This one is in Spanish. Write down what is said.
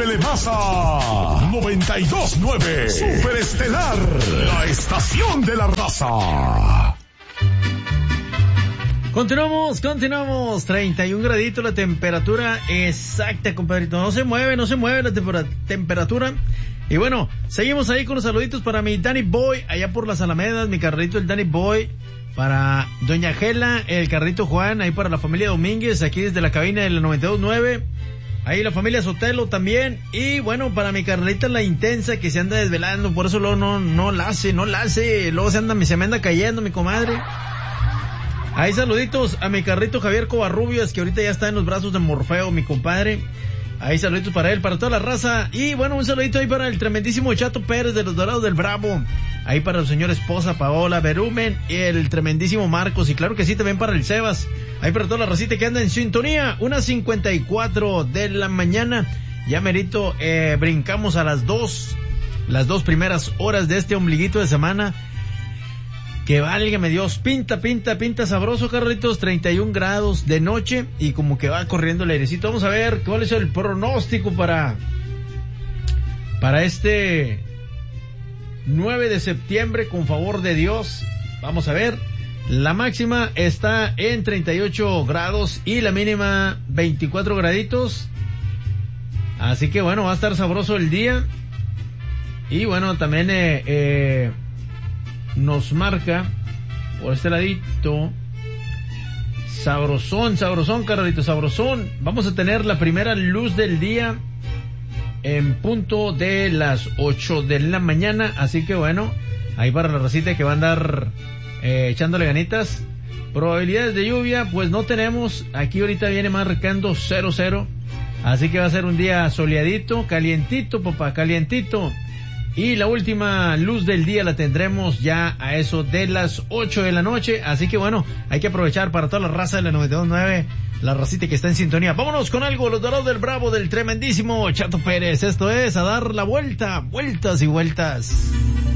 Súbele más a 92.9 Super Estelar, la estación de la raza. Continuamos. 31 graditos la temperatura exacta, compadrito. No se mueve la temperatura. Y bueno, seguimos ahí con los saluditos para mi Danny Boy, allá por las Alamedas, mi carrito el Danny Boy. Para Doña Gela, el carrito Juan, ahí para la familia Domínguez, aquí desde la cabina de la 92.9. Ahí la familia Sotelo también. Y bueno, para mi Carlita la Intensa, que se anda desvelando, por eso luego no la hace. Luego se me anda cayendo mi comadre. Ahí saluditos a mi carrito Javier Covarrubias, que ahorita ya está en los brazos de Morfeo, mi compadre. Ahí saluditos para él, para toda la raza. Y bueno, un saludito ahí para el tremendísimo Chato Pérez de los Dorados del Bravo. Ahí para su señora esposa Paola Berumen y el tremendísimo Marcos. Y claro que sí, también para el Sebas. Ahí para toda la racita que anda en sintonía. 1:54 de la mañana. Ya merito, brincamos a las 2 primeras horas de este ombliguito de semana. Que válgame Dios, pinta sabroso, Carlitos, 31 grados de noche y como que va corriendo el airecito. Vamos a ver cuál es el pronóstico para este 9 de septiembre, con favor de Dios. Vamos a ver, la máxima está en 38 grados y la mínima 24 graditos. Así que bueno, va a estar sabroso el día. Y bueno, también nos marca por este ladito sabrosón, Carlito, sabrosón. Vamos a tener la primera luz del día en punto de las 8 de la mañana, así que bueno, ahí para la racita que va a andar echándole ganitas. Probabilidades de lluvia pues no tenemos, aquí ahorita viene marcando 0-0, así que va a ser un día soleadito, calientito, papá, calientito. Y la última luz del día la tendremos ya a eso de las 8 de la noche. Así que bueno, hay que aprovechar para toda la raza de la 92.9, la racita que está en sintonía. Vámonos con algo, los Dorados del Bravo del tremendísimo Chato Pérez. Esto es a dar la vuelta, vueltas y vueltas.